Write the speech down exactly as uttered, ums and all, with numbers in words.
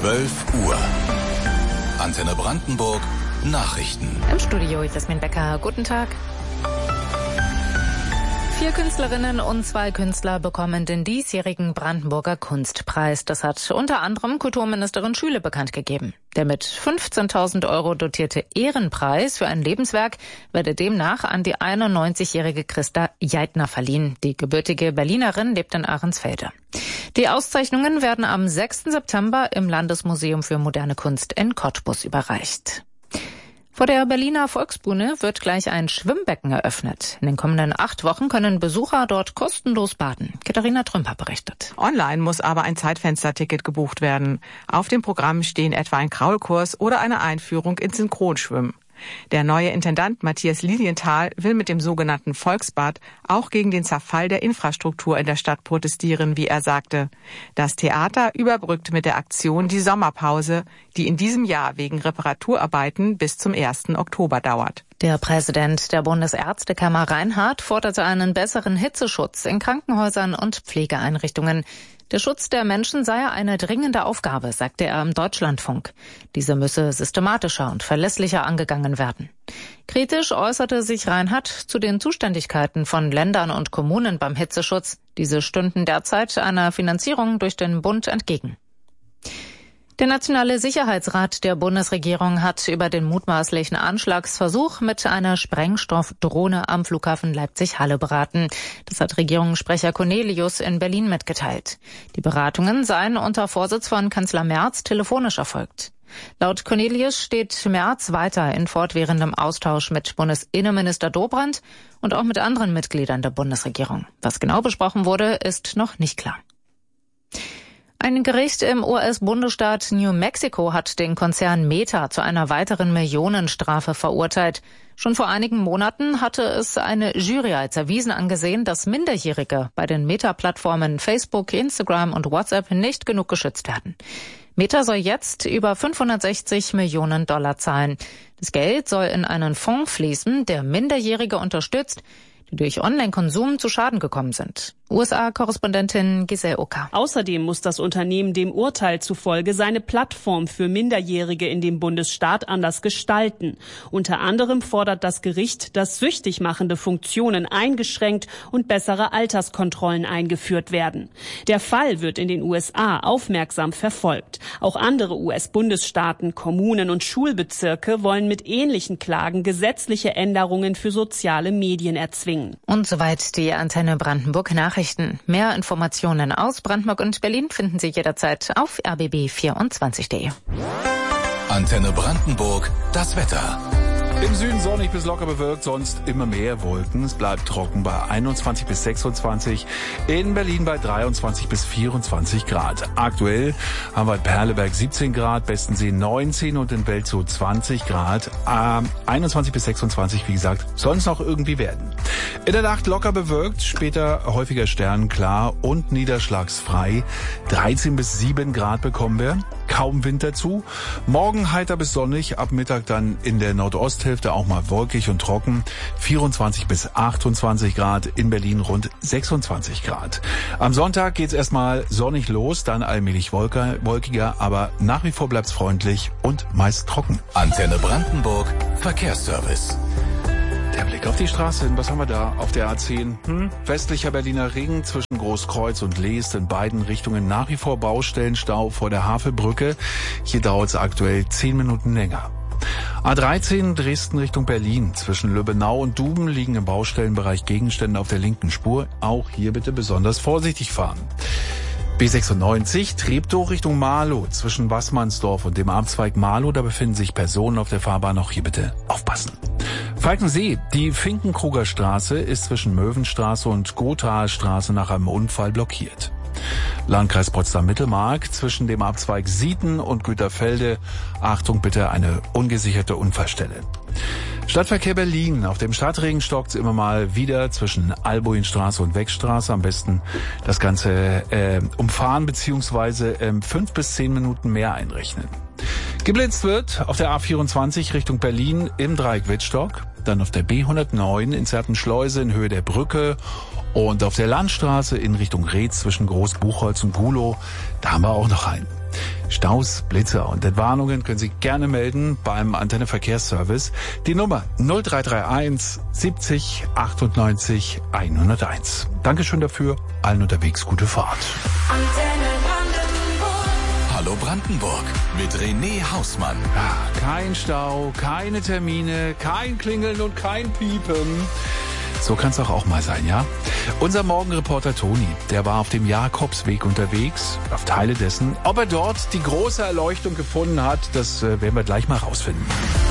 zwölf Uhr. Antenne Brandenburg Nachrichten. Im Studio Jasmin Becker. Guten Tag. Vier Künstlerinnen und zwei Künstler bekommen den diesjährigen Brandenburger Kunstpreis. Das hat unter anderem Kulturministerin Schüle bekannt gegeben. Der mit fünfzehntausend Euro dotierte Ehrenpreis für ein Lebenswerk werde demnach an die einundneunzigjährige Christa Jeitner verliehen. Die gebürtige Berlinerin lebt in Ahrensfelde. Die Auszeichnungen werden am sechsten September im Landesmuseum für moderne Kunst in Cottbus überreicht. Vor der Berliner Volksbühne wird gleich ein Schwimmbecken eröffnet. In den kommenden acht Wochen können Besucher dort kostenlos baden. Katharina Trümper berichtet. Online muss aber ein Zeitfensterticket gebucht werden. Auf dem Programm stehen etwa ein Kraulkurs oder eine Einführung ins Synchronschwimmen. Der neue Intendant Matthias Lilienthal will mit dem sogenannten Volksbad auch gegen den Zerfall der Infrastruktur in der Stadt protestieren, wie er sagte. Das Theater überbrückt mit der Aktion die Sommerpause, die in diesem Jahr wegen Reparaturarbeiten bis zum ersten Oktober dauert. Der Präsident der Bundesärztekammer Reinhardt forderte einen besseren Hitzeschutz in Krankenhäusern und Pflegeeinrichtungen. Der Schutz der Menschen sei eine dringende Aufgabe, sagte er im Deutschlandfunk. Diese müsse systematischer und verlässlicher angegangen werden. Kritisch äußerte sich Reinhardt zu den Zuständigkeiten von Ländern und Kommunen beim Hitzeschutz. Diese stünden derzeit einer Finanzierung durch den Bund entgegen. Der Nationale Sicherheitsrat der Bundesregierung hat über den mutmaßlichen Anschlagsversuch mit einer Sprengstoffdrohne am Flughafen Leipzig-Halle beraten. Das hat Regierungssprecher Cornelius in Berlin mitgeteilt. Die Beratungen seien unter Vorsitz von Kanzler Merz telefonisch erfolgt. Laut Cornelius steht Merz weiter in fortwährendem Austausch mit Bundesinnenminister Dobrindt und auch mit anderen Mitgliedern der Bundesregierung. Was genau besprochen wurde, ist noch nicht klar. Ein Gericht im U S-Bundesstaat New Mexico hat den Konzern Meta zu einer weiteren Millionenstrafe verurteilt. Schon vor einigen Monaten hatte es eine Jury als erwiesen angesehen, dass Minderjährige bei den Meta-Plattformen Facebook, Instagram und WhatsApp nicht genug geschützt werden. Meta soll jetzt über fünfhundertsechzig Millionen Dollar zahlen. Das Geld soll in einen Fonds fließen, der Minderjährige unterstützt, die durch Online-Konsum zu Schaden gekommen sind. U S A-Korrespondentin Giselle Oka. Außerdem muss das Unternehmen dem Urteil zufolge seine Plattform für Minderjährige in dem Bundesstaat anders gestalten. Unter anderem fordert das Gericht, dass süchtig machende Funktionen eingeschränkt und bessere Alterskontrollen eingeführt werden. Der Fall wird in den U S A aufmerksam verfolgt. Auch andere U S-Bundesstaaten, Kommunen und Schulbezirke wollen mit ähnlichen Klagen gesetzliche Änderungen für soziale Medien erzwingen. Und soweit die Antenne Brandenburg Nachrichten. Mehr Informationen aus Brandenburg und Berlin finden Sie jederzeit auf r b b vierundzwanzig punkt d e. Antenne Brandenburg, das Wetter. Im Süden sonnig bis locker bewölkt, sonst immer mehr Wolken. Es bleibt trocken bei einundzwanzig bis sechsundzwanzig. In Berlin bei dreiundzwanzig bis vierundzwanzig Grad. Aktuell haben wir in Perleberg siebzehn Grad, Bestensee neunzehn und in Welzow zwanzig Grad. Ähm, einundzwanzig bis sechsundzwanzig, wie gesagt, soll es noch irgendwie werden. In der Nacht locker bewölkt, später häufiger sternenklar und niederschlagsfrei. dreizehn bis sieben Grad bekommen wir. Kaum Wind dazu. Morgen heiter bis sonnig, ab Mittag dann in der Nordosthälfte auch mal wolkig und trocken. vierundzwanzig bis achtundzwanzig Grad, in Berlin rund sechsundzwanzig Grad. Am Sonntag geht's erstmal sonnig los, dann allmählich wolkiger, aber nach wie vor bleibt's freundlich und meist trocken. Antenne Brandenburg, Verkehrsservice. Der Blick auf die Straße, was haben wir da auf der A zehn? Hm? Westlicher Berliner Ring zwischen Großkreuz und Leest, in beiden Richtungen nach wie vor Baustellenstau vor der Havelbrücke. Hier dauert es aktuell zehn Minuten länger. A dreizehn Dresden Richtung Berlin. Zwischen Lübbenau und Duben liegen im Baustellenbereich Gegenstände auf der linken Spur. Auch hier bitte besonders vorsichtig fahren. B sechsundneunzig Treptow Richtung Marlow. Zwischen Wassmannsdorf und dem Abzweig Marlow, da befinden sich Personen auf der Fahrbahn. Auch hier bitte aufpassen. Falkensee, die Finkenkruger Straße ist zwischen Möwenstraße und Gothaer Straße nach einem Unfall blockiert. Landkreis Potsdam-Mittelmark zwischen dem Abzweig Sieten und Güterfelde. Achtung bitte, eine ungesicherte Unfallstelle. Stadtverkehr Berlin. Auf dem Stadtring stockt es immer mal wieder zwischen Albuinstraße und Wegstraße. Am besten das Ganze äh, umfahren bzw. Äh, fünf bis zehn Minuten mehr einrechnen. Geblitzt wird auf der A vierundzwanzig Richtung Berlin im Dreieck Wittstock. Dann auf der B hundertneun in Zertenschleuse in Höhe der Brücke. Und auf der Landstraße in Richtung Reetz zwischen Großbuchholz und Gulow. Da haben wir auch noch einen. Staus, Blitze und Entwarnungen können Sie gerne melden beim Antenne Verkehrsservice. Die Nummer null drei drei eins siebzig achtundneunzig hunderteins. Dankeschön dafür. Allen unterwegs gute Fahrt. Antenne Brandenburg. Hallo Brandenburg mit René Hausmann. Ja, kein Stau, keine Termine, kein Klingeln und kein Piepen. So kann es auch, auch mal sein, ja? Unser Morgenreporter Toni, der war auf dem Jakobsweg unterwegs, auf Teile dessen. Ob er dort die große Erleuchtung gefunden hat, das äh, werden wir gleich mal rausfinden.